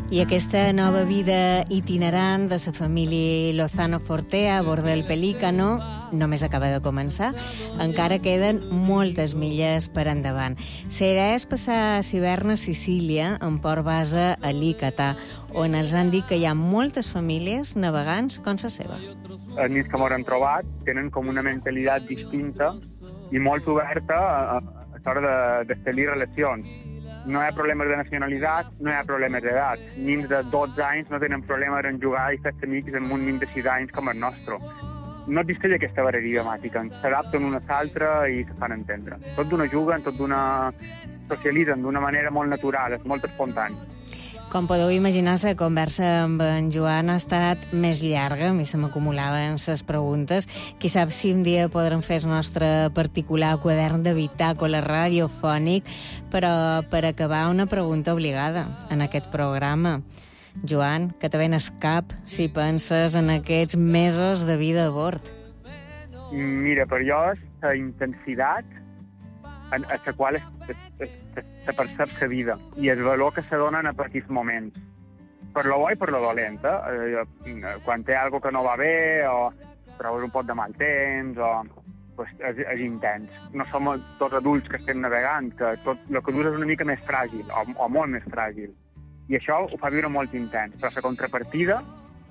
I aquesta nova vida itinerant de la família Lozano Fortea a bord del Pelícano només acaba de començar. Encara queden moltes milles per endavant. La idea és passar l'hivern a Sicília, en port base a Licata, on els han dit que hi ha moltes famílies navegants com la seva. Els nens que m'han trobat tenen com una mentalitat distinta i molt oberta a l'hora d'establir relacions. No hi ha problemes de nacionalitat, no hi ha problemes d'edat. Nins de 12 anys no tenen problemes en jugar i fer-se amics amb un nin de 6 anys com el nostre. No existeix aquesta barrera idiomàtica. S'adapten una a l'altra i se fan entendre. Tot d'una juguen, tot d'una socialitzen d'una manera molt natural, és molt espontani. Com podeu imaginar, la conversa amb en Joan ha estat més llarga, a mi se m'acumulaven les preguntes. Qui sap si un dia podrem fer el nostre particular quadern de bitàcola radiofònic, però per acabar una pregunta obligada en aquest programa. Joan, que te ven el cap si penses en aquests mesos de vida a bord. Mira, per jo és la intensitat en la qual se percep la vida i el valor que se donen a petits moments. Per lo bo i per lo dolent, quan té alguna que no va bé, o trobes un pot de mal temps, pues, és intens. No som tots adults que estem navegant, que tot el que dura és una mica més fràgil, o molt més fràgil. I això ho fa viure molt intens. Però la contrapartida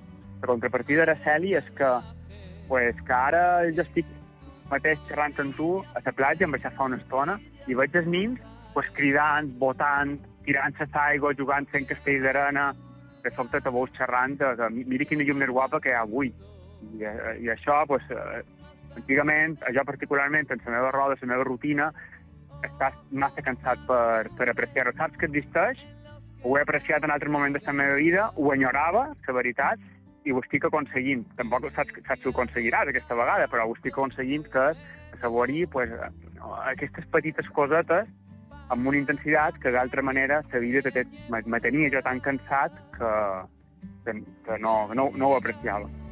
Araceli, és que ara jo estic mateix xerrant amb tu a la platja, em vaig fa una estona, i veig els nins cridant, botant, tirant-se l'aigua, jugant fent castells d'arena, de sobte te veus xerrant que mira quina llum més guapa que hi ha avui. I això, antigament, jo particularment, en la meva roda, la meva rutina, estàs massa cansat per apreciar-ho. Saps que existeix, ho he apreciat en altres moments de la meva vida, ho enyorava, la veritat, i ho estic aconseguint. Tampoc saps si ho aconseguiràs aquesta vegada, però ho estic aconseguint, que és assaborir aquestes petites cosetes amb una intensitat que d'altra manera la vida me tenia jo tan cansat que no ho apreciava.